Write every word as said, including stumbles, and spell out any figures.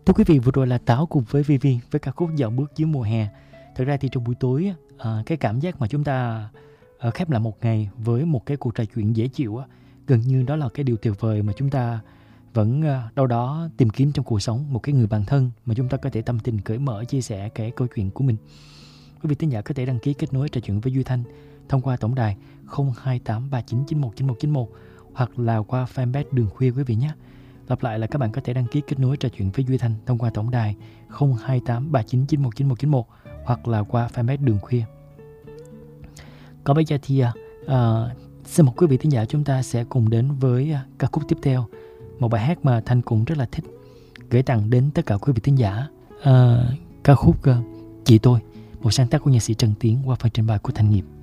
Thưa quý vị, vừa rồi là Táo cùng với Vivi với ca khúc Dạo bước dưới mùa hè. Thật ra thì trong buổi tối, à, cái cảm giác mà chúng ta à, khép lại một ngày với một cái cuộc trò chuyện dễ chịu á, gần như đó là cái điều tuyệt vời mà chúng ta vẫn à, đâu đó tìm kiếm trong cuộc sống, một cái người bạn thân mà chúng ta có thể tâm tình cởi mở chia sẻ cái câu chuyện của mình. Quý vị thính giả có thể đăng ký kết nối trò chuyện với Duy Thanh thông qua tổng đài không hai tám ba chín chín một chín một chín một hoặc là qua fanpage Đường Khuya quý vị nhé. Lặp lại là các bạn có thể đăng ký kết nối trò chuyện với Duy Thanh thông qua tổng đài không hai tám ba chín chín một chín một chín một hoặc là qua fanpage Đường Khuya. Còn bây giờ thì uh, xin mời quý vị thính giả chúng ta sẽ cùng đến với uh, ca khúc tiếp theo, một bài hát mà Thanh cũng rất là thích, gửi tặng đến tất cả quý vị thính giả. Uh, ca khúc uh, Chị Tôi, một sáng tác của nhạc sĩ Trần Tiến qua phần trình bày của Thành Nghiệp.